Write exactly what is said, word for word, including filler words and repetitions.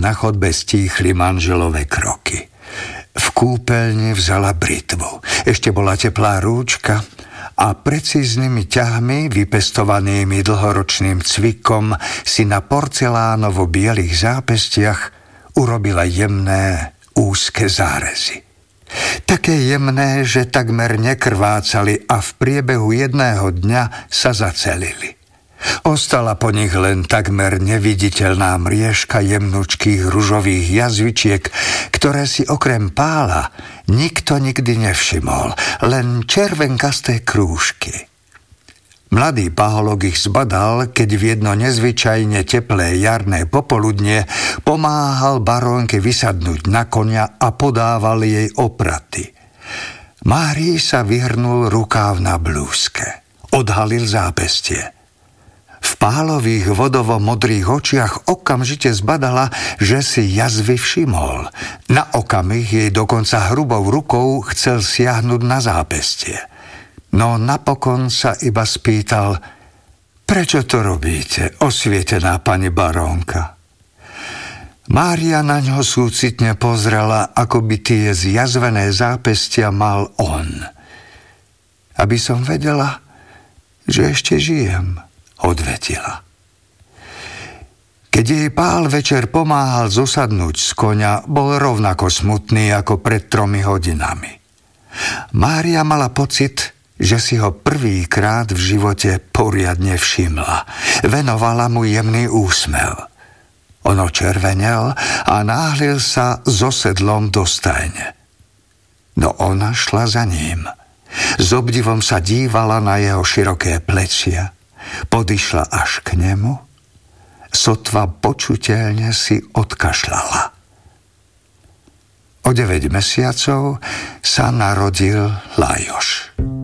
na chodbe stíchli manželové kroky. V kúpeľni vzala britvu. Ešte bola teplá rúčka a precíznymi ťahmi, vypestovanými dlhoročným cvikom, si na porcelánovo bielých zápestiach urobila jemné, úzke zárezy. Také jemné, že takmer nekrvácali a v priebehu jedného dňa sa zacelili. Ostala po nich len takmer neviditeľná mriežka jemnučkých ružových jazvičiek, ktoré si okrem pála nikto nikdy nevšimol, len červenkasté krúžky. Mladý páholok ich zbadal, keď v jedno nezvyčajne teplé jarné popoludnie pomáhal barónke vysadnúť na konia a podával jej opraty. Márii sa vyhrnul rukáv na blúzke. Odhalil zápestie. V pálových vodovo-modrých očiach okamžite zbadala, že si jazvy všimol. Na okamih jej dokonca hrubou rukou chcel siahnuť na zápestie. No napokon sa iba spýtal: prečo to robíte, osvietená pani barónka? Mária na ňo súcitne pozrela, ako by tie zjazvené zápestia mal on. Aby som vedela, že ešte žijem, odvetila. Keď jej pál večer pomáhal zosadnúť z koňa, bol rovnako smutný ako pred tromi hodinami. Mária mala pocit, že si ho prvýkrát v živote poriadne všimla. Venovala mu jemný úsmev. On očervenel a náhlil sa so sedlom do stajne. No ona šla za ním. S obdivom sa dívala na jeho široké plecia, podišla až k nemu, sotva počuteľne si odkašľala. O deväť mesiacov sa narodil Lajoš.